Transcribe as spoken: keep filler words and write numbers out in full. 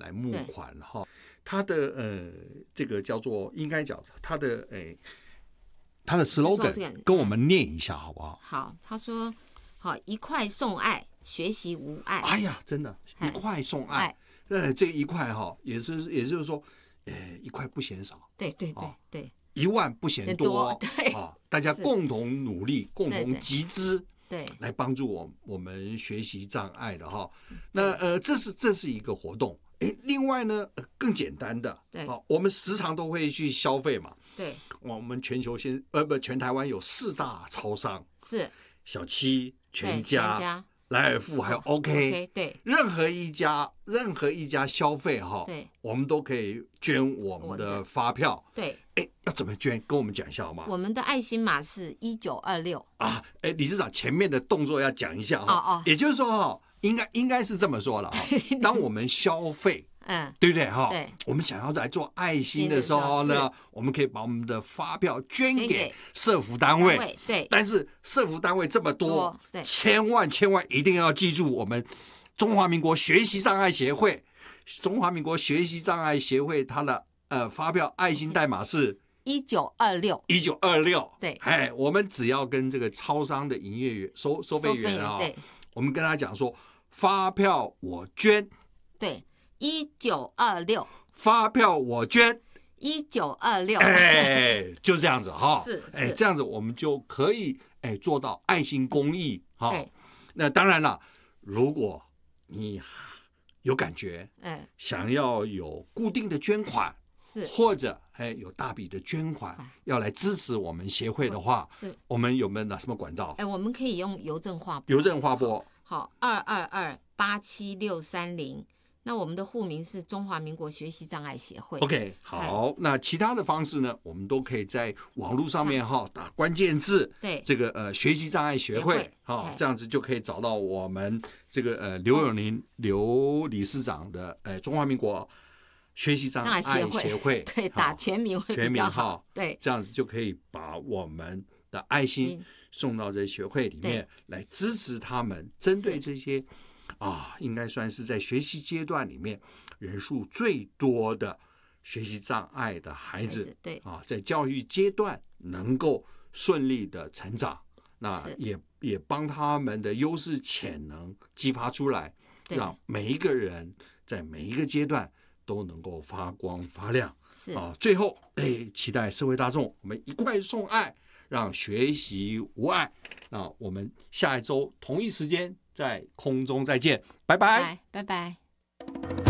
来募款哈。他的呃这个叫做应该讲他的诶他的 slogan 跟我们念一下好不好？ 好，他说好一块送爱，学习无碍。 哎呀，真的，一块送爱。呃，这一块哈，也是也就是说，呃，一块不嫌少。 对对对对。 一万不嫌多， 对啊，大家共同努力，共同集资， 对， 来帮助我我们学习障碍的哈。那呃，这是这是一个活动。哎，另外呢，更简单的， 对， 啊，我们时常都会去消费嘛。 对， 我们全球现呃不全台湾有四大超商， 是小七、全家、莱尔富还有 OK， 对， 任何一家任何一家消费哈， 对， 我们都可以捐我们的发票。 对， 哎，要怎么捐？跟我们讲一下好吗？ 我们的爱心码是一九二六啊。哎，理事长前面的动作要讲一下哈。 哦哦， 也就是说哈，应该应该是这么说了哈。当我们消费， 嗯， 对不对哈？ 对， 我们想要来做爱心的时候呢，我们可以把我们的发票捐给社福单位。 对， 但是社福单位这么多，千万千万一定要记住，我们中华民国学习障碍协会，中华民国学习障碍协会它的呃发票爱心代码是一九二六， 一九二六。 对， 哎，我们只要跟这个超商的营业员收收费员啊，我们跟他讲说，发票我捐， 对。一九二六， 发票我捐， 一九二六， 哎，就这样子哈， 是， 哎，这样子我们就可以哎做到爱心公益哈。那当然了，如果你有感觉，哎，想要有固定的捐款， 是， 或者哎有大笔的捐款要来支持我们协会的话， 是， 我们有没有哪什么管道？ 哎，我们可以用邮政划拨， 邮政划拨， 好，二二二八七六三零。那我们的户名是中华民国学习障碍协会。 OK， 好，那其他的方式呢，我们都可以在网络上面哈打关键字， 对， 这个呃学习障碍协会，好，这样子就可以找到我们这个呃刘永林刘理事长的呃中华民国学习障碍协会， 对，打全名会比较好，对， 这样子就可以把我们的爱心送到这协会里面来支持他们，针对这些。啊，应该算是在学习阶段里面人数最多的学习障碍的孩子，孩子对啊，在教育阶段能够顺利的成长，那也也帮他们的优势潜能激发出来，让每一个人在每一个阶段都能够发光发亮。 是啊，最后哎，期待社会大众我们一块送爱，让学习无碍。那我们下一周同一时间在空中再见，拜拜， 拜拜。